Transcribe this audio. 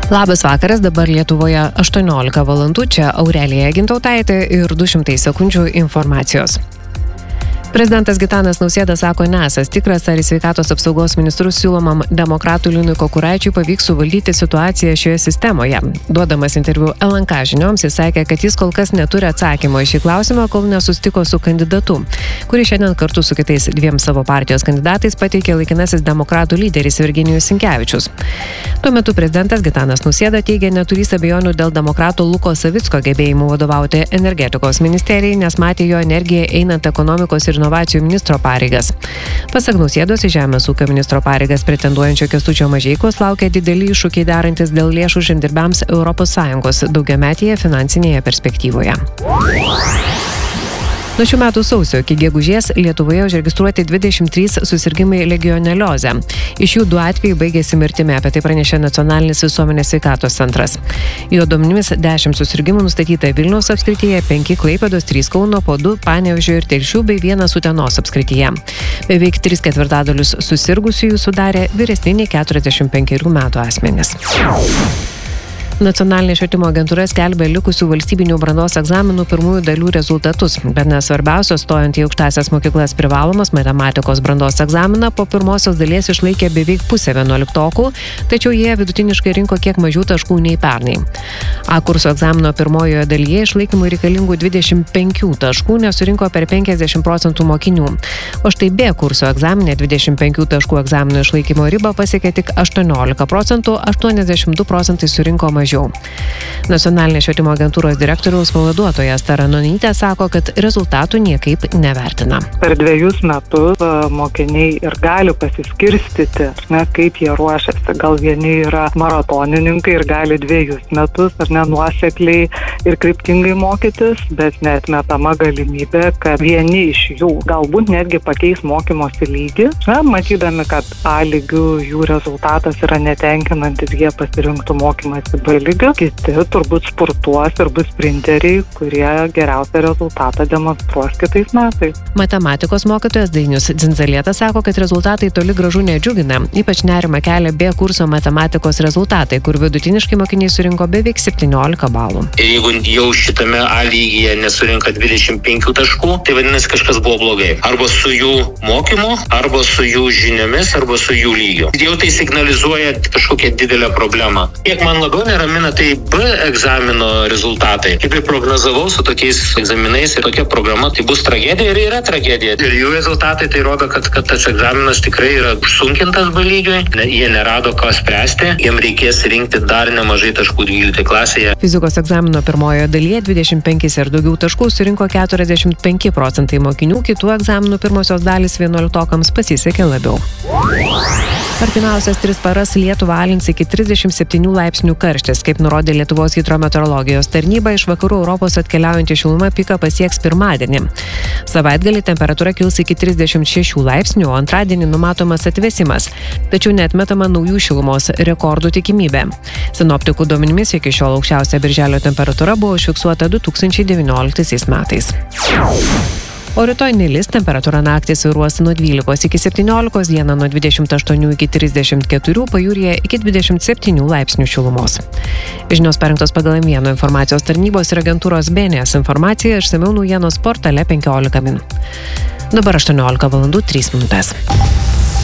Labas vakaras, dabar Lietuvoje 18 valandų, čia Aurelija Gintautaitė ir 200 sekundžių informacijos. Prezidentas Gitanas Nausėda sako nesąs tikras, ar į sveikatos apsaugos ministrus siūlomam demokratų Linui Kukuraičiui pavyks suvaldyti situaciją šioje sistemoje. Duodamas interviu LNK žinioms, jis sakė, kad jis kol kas neturi atsakymo į šį klausimą, kol nesusitiko su kandidatu, kurį šiandien kartu su kitais dviem savo partijos kandidatais pateikė laikinasis demokratų lyderis Virginijus Sinkevičius. Tuo metu prezidentas Gitanas Nausėda teigė neturys abejonių dėl demokrato Luko Savicko gebėjimų vadovauti energetikos ministerijai, nes matė jo energiją einant ekonomikos ir inovacijų ministro pareigas. Pasak Nausėdos, į žemės ūkio ministro pareigas pretenduojančio Kęstučio Mažeikos laukia dideli iššūkiai derantis dėl lėšų žemdirbiams ES daugiametėje finansinėje perspektyvoje. Nuo šių metų sausio iki gegužės Lietuvoje užregistruoti 23 susirgimai legionelioze. Iš jų 2 atvejai baigėsi mirtimi, apie tai pranešė Nacionalinis visuomenės sveikatos centras. Jo duomenimis 10 susirgimų nustatyta Vilniaus apskrityje, 5 Klaipėdos, 3 Kauno, po 2 Panevėžio ir Telšių bei 1 Utenos apskrityje. Beveik 3/4 susirgusiųjų sudarė vyresni nei 45 metų asmenys. Nacionalinė švietimo agentūra skelbia likusių valstybinių brandos egzaminų pirmųjų dalių rezultatus, bet nesvarbiausios stojant į aukštąsias mokyklas privalomas matematikos brandos egzaminą po pirmosios dalies išlaikė beveik pusė 11-okų, tačiau jie vidutiniškai rinko kiek mažiau taškų nei pernai. A kurso egzamino pirmojoje dalyje išlaikymui reikalingų 25 taškų nesurinko per 50% mokinių, o štai B kurso egzamine 25 taškų egzamino išlaikymo ribą pasiekė tik 18%, 82% surinko mažiau. Nacionalinės švietimo agentūros direktoriaus pavaduotojas Taranonytė sako, kad rezultatų niekaip nevertina. Per 2 metus mokiniai ir gali pasiskirstyti, kaip jie ruošiasi. Gal vieni yra maratonininkai ir gali 2 metus nuosekliai ir kryptingai mokytis, bet neatmetama galimybė, kad vieni iš jų galbūt netgi pakeis mokymosi lygį. Matydami, kad A lygių jų rezultatas yra netenkinantis, jie pasirinktų mokymąsi B lygio. Kiti turbūt sportuos ir bus sprinteriai, kurie geriausią rezultatą demonstruos kitais metais. Matematikos mokytojas Dainius Dzindzalietas sako, kad rezultatai toli gražu nedžiugina. Ypač nerimą kelia B kurso matematikos rezultatai, kur vidutiniškai mokiniai surinko beveik 17 balų. Jeigu jau šitame A lygyje nesurinka 25 taškų, tai vadinasi kažkas buvo blogai. Arba su jų mokymu, arba su jų žiniomis, arba su jų lygiu. Jau tai signalizuoja kažkokią didelę problemą. Kiek man labiau neramina, tai B egzamino rezultatai. Kaip ir prognozavau su tokiais egzaminais ir tokia programa, tai bus tragedija ir yra tragedija. Ir jų rezultatai tai rodo, kad tas egzaminas tikrai yra užsunkintas B lygiui, jie nerado ką spręsti, jiem reikės rinkti dar nemažai taškų 12 klasėje. Fizikos egzamino pirmojoje dalyje 25 ir daugiau taškų surinko 45% mokinių, kitų egzaminų pirmosios dalys 11-okams pasisekė labiau. Artimiausias 3 paras Lietuvą alins iki 37 laipsnių karštis. Kaip nurodė Lietuvos hidrometeorologijos tarnyba, iš vakarų Europos atkeliaujantį šilumą piką pasieks pirmadienį. Savaitgalį temperatūra kils iki 36 laipsnių, o antradienį numatomas atvėsimas. Tačiau neatmetama naujų šilumos rekordų tikimybė. Sinoptikų duomenimis iki šiol aukščiausia birželio temperatūra buvo užfiksuota 2019 metais. O rytoj nelis, temperatūra naktį svyruos nuo 12 iki 17, dieną nuo 28 iki 34, pajūryje iki 27 laipsnių šilumos. Žinios parengtos pagal M1 informacijos tarnybos ir agentūros BNS informaciją, išsamiau naujienos portale 15 min. Dabar 18 valandų 3 minutės.